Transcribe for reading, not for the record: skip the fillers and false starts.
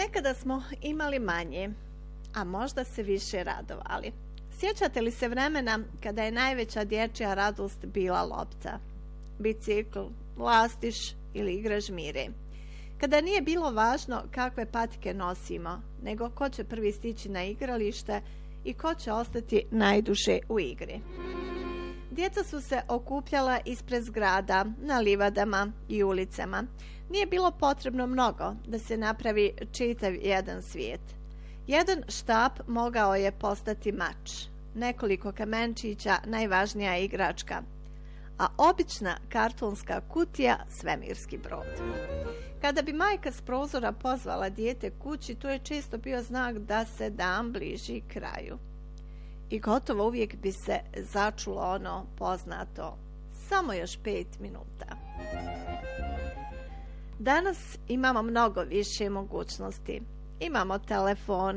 Nekada smo imali manje, a možda se više radovali. Sjećate li se vremena kada je najveća dječja radost bila lopta, bicikl, lastiš ili igra žmire? Kada nije bilo važno kakve patike nosimo, nego ko će prvi stići na igralište i ko će ostati najduže u igri. Djeca su se okupljala ispred zgrada, na livadama i ulicama. Nije bilo potrebno mnogo da se napravi čitav jedan svijet. Jedan štap mogao je postati mač, nekoliko kamenčića najvažnija igračka, a obična kartonska kutija svemirski brod. Kada bi majka s prozora pozvala dijete kući, to je često bio znak da se dan bliži kraju. I gotovo uvijek bi se začulo ono poznato, samo još 5 minuta. Danas imamo mnogo više mogućnosti. Imamo telefon,